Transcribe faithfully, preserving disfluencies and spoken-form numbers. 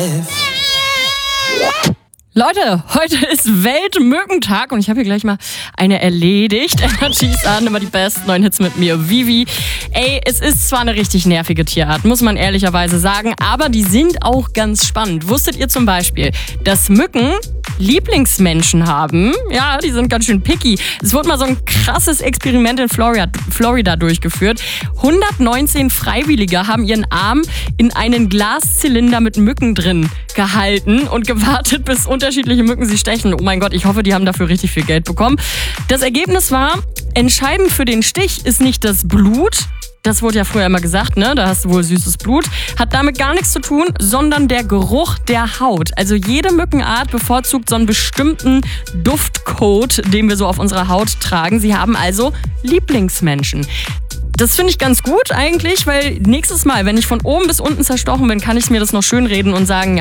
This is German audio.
Leute, heute ist Weltmückentag und ich habe hier gleich mal eine erledigt. Energies an, immer die besten neuen Hits mit mir, Vivi. Ey, es ist zwar eine richtig nervige Tierart, muss man ehrlicherweise sagen, aber die sind auch ganz spannend. Wusstet ihr zum Beispiel, dass Mücken Lieblingsmenschen haben? Ja, die sind ganz schön picky. Es wurde mal so ein krasses Experiment in Florida, Florida durchgeführt. hundertneunzehn Freiwillige haben ihren Arm in einen Glaszylinder mit Mücken drin gehalten und gewartet, bis unterschiedliche Mücken sie stechen. Oh mein Gott, ich hoffe, die haben dafür richtig viel Geld bekommen. Das Ergebnis war, entscheidend für den Stich ist nicht das Blut. Das wurde ja früher immer gesagt, ne? Da hast du wohl süßes Blut. Hat damit gar nichts zu tun, sondern der Geruch der Haut. Also jede Mückenart bevorzugt so einen bestimmten Duftcode, den wir so auf unserer Haut tragen. Sie haben also Lieblingsmenschen. Das finde ich ganz gut eigentlich, weil nächstes Mal, wenn ich von oben bis unten zerstochen bin, kann ich mir das noch schönreden und sagen,